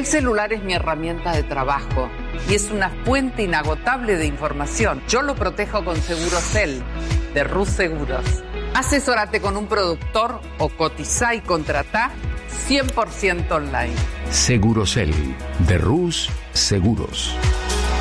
El celular es mi herramienta de trabajo y es una fuente inagotable de información. Yo lo protejo con Segurosel de Rus Seguros. Asesórate con un productor o cotizá y contratá 100% online. Segurosel de Rus Seguros.